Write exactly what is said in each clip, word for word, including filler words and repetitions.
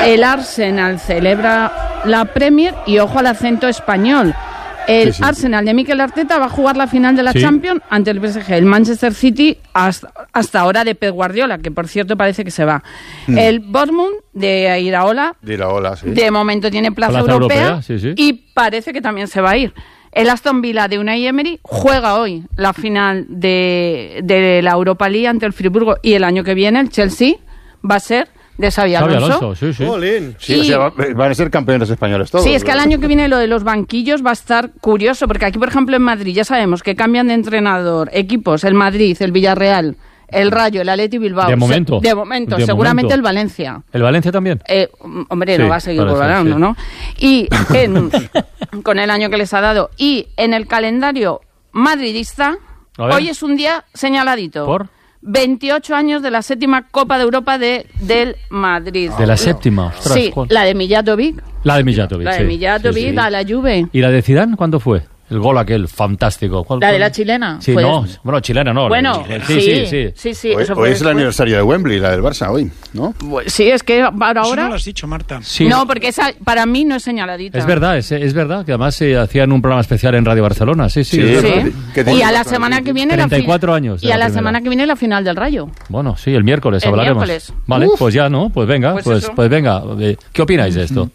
el Arsenal celebra la Premier y ojo al acento español. El sí, sí. Arsenal de Mikel Arteta va a jugar la final de la sí. Champions ante el P S G. El Manchester City hasta, hasta ahora de Pep Guardiola, que por cierto parece que se va. Mm. El Bournemouth de Iraola, de, Iraola, sí. de momento tiene plaza, plaza europea, europea sí, sí. y parece que también se va a ir. El Aston Villa de Unai Emery juega hoy la final de, de la Europa League ante el Friburgo y el año que viene el Chelsea va a ser de Xabi Alonso. Alonso sí, sí. sí, y, o sea, van a ser campeones españoles todos. Sí, es que el año que viene lo de los banquillos va a estar curioso, porque aquí, por ejemplo, en Madrid ya sabemos que cambian de entrenador equipos, el Madrid, el Villarreal, el Rayo, el Athletic Bilbao. De momento. Se, de momento, de seguramente momento. El Valencia. ¿El Valencia también? Eh, hombre, sí, no va a seguir gobernando, sí. ¿no? Y en, con el año que les ha dado. Y en el calendario madridista, hoy es un día señaladito. ¿Por? veintiocho años de la séptima Copa de Europa de, del Madrid. ¿De la séptima? Ostras, sí, ¿cuál? La de Mijatovic. La de Mijatovic, La de sí. Mijatovic, sí, sí. La de la Juve. ¿Y la de Zidane cuándo fue? El gol aquel, fantástico. ¿Cuál, ¿La de cuál? la chilena? Sí, pues... no, bueno, chilena no. Bueno, la, sí, sí, sí. sí, sí hoy eso hoy es el aniversario de Wembley, la del Barça, hoy, ¿no? Sí, es que ahora... Eso no lo has dicho, Marta. Sí. No, porque esa para mí no es señaladita. Es verdad, es, es verdad, que además se eh, hacían un programa especial en Radio Barcelona, sí, sí. sí, sí. Y a la semana que viene... treinta y cuatro la años. Y a la, la semana que viene la final del Rayo. Bueno, sí, el miércoles el hablaremos. Miércoles. Vale, Uf. pues ya, ¿no? Pues venga, pues, pues, pues venga. ¿Qué opináis de esto?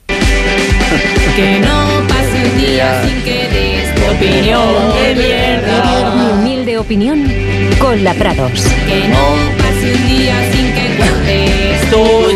Que no pase un día sin que des tu opinión de mierda. Mi humilde opinión con la Prados. Que no pase un día sin que cuentes tu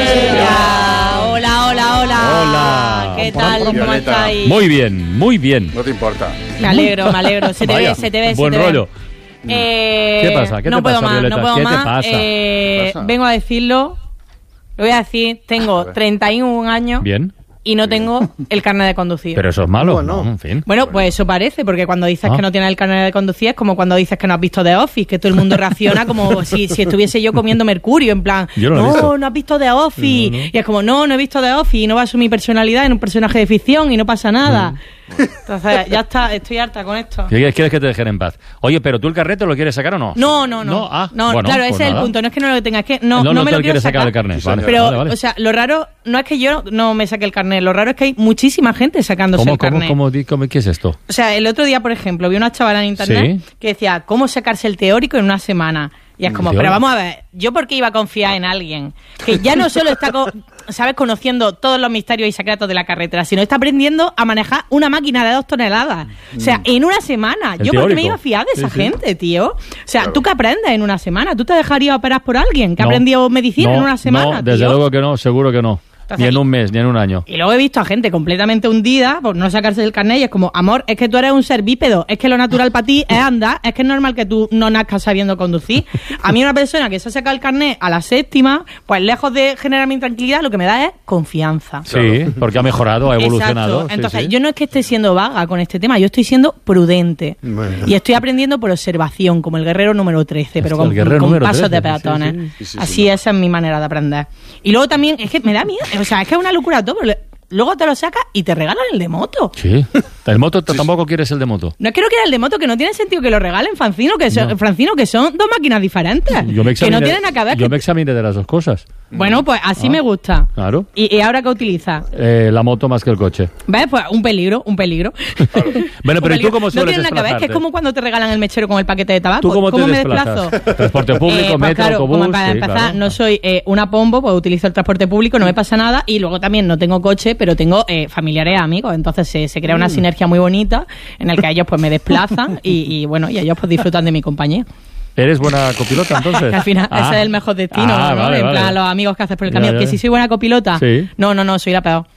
miseria. Hola, hola, hola. Hola. ¿Qué tal? ¿Cómo estáis? Muy bien, muy bien. No te importa. Me alegro, me alegro. Se te Vaya, ve, se te ve, buen se te rollo. ve. Eh, ¿Qué pasa? ¿Qué no te puedo pasa, más, Violeta? no puedo ¿Qué más. te pasa? Eh, ¿Qué pasa? Vengo a decirlo. Lo voy a decir. Tengo treinta y un años. Bien. Y no tengo el carnet de conducir. Pero eso es malo, bueno. ¿no? En fin. Bueno, pues eso parece, porque cuando dices Ah. que no tienes el carnet de conducir es como cuando dices que no has visto The Office, que todo el mundo reacciona como si, si estuviese yo comiendo mercurio, en plan, Yo no, lo he no, visto. no has visto The Office. No, no. Y es como, no, no he visto The Office, y no baso mi personalidad en un personaje de ficción y no pasa nada. Mm. Entonces, ya está, estoy harta con esto. ¿Quieres que te dejen en paz? Oye, ¿pero tú el carnet lo quieres sacar o no? No, no, no. No, ah, no bueno, claro, pues ese es el nada. punto. No es que no lo tenga, es que no, No, no, no me te lo quiero quieres sacar sacar. el carnet, vale. Pero, vale, vale. o sea, lo raro no es que yo no me saque el carnet, lo raro es que hay muchísima gente sacándose ¿Cómo, el carnet. cómo, cómo, cómo, ¿Qué es esto? O sea, el otro día, por ejemplo, vi una chavala en internet Sí. que decía, ¿cómo sacarse el teórico en una semana? Y es como, ¿Teórico? pero vamos a ver, ¿yo por qué iba a confiar en alguien que ya no solo está, co- ¿sabes?, conociendo todos los misterios y secretos de la carretera, sino está aprendiendo a manejar una máquina de dos toneladas? O sea, en una semana. El ¿Yo por qué me teórico. iba a fiar de esa Sí, sí. gente, tío? O sea, Claro. ¿tú qué aprendes en una semana? ¿Tú te dejarías operar por alguien que ha No. aprendido medicina No, en una semana, No, desde tío? luego que no, seguro que no. Entonces, Ni en un mes, ni en un año. Y luego he visto a gente completamente hundida por no sacarse el carnet y es como, amor, es que tú eres un ser bípedo, es que lo natural para ti es andar, es que es normal que tú no nazcas sabiendo conducir. A mí una persona que se ha sacado el carnet a la séptima, pues lejos de generarme intranquilidad, lo que me da es confianza. Sí, porque ha mejorado, ha evolucionado. Exacto. sí, Entonces, sí. yo no es que esté siendo vaga con este tema, yo estoy siendo prudente. Bueno. Y estoy aprendiendo por observación, como el guerrero número trece, pero Hostia, con, el guerrero con número pasos de trece, sí, peatones. sí. Sí, sí, sí, Así no. esa es mi manera de aprender. Y luego también, es que me da miedo, o sea, es que es una locura todo, pero luego te lo sacas y te regalan el de moto. Sí. El moto, t- tampoco quieres el de moto. No quiero que era el de moto, que no tiene sentido que lo regalen, Francino, que son, No. Francino, que son dos máquinas diferentes. Yo me que examiné, no tienen nada que ver. yo que- me examiné de las dos cosas. Bueno, pues así Ah. me gusta. Claro. ¿Y, y ahora qué utilizas? Eh, la moto más que el coche. ¿Ves? Pues un peligro, un peligro. Bueno, pero ¿y tú cómo No sueles tiene nada que ver, que es desplazarte? como cuando te regalan el mechero con el paquete de tabaco. ¿Tú cómo te me desplazas? desplazo? ¿Transporte público, Eh, pues metro, claro, autobús? como para Sí, empezar, claro. no soy eh, una pombo, pues utilizo el transporte público, no me pasa nada. Y luego también no tengo coche, pero tengo eh, familiares, amigos. Entonces se, se crea una sinergia muy bonita en el que ellos pues me desplazan y, y bueno, y ellos pues disfrutan de mi compañía. ¿Eres buena copilota, entonces? Que al final Ah. ese es el mejor destino, Ah, ¿no? vale, en vale. plan, los amigos que haces por el Ya, camino. ya. Que si soy buena copilota, Sí. no, no, no, soy la peor.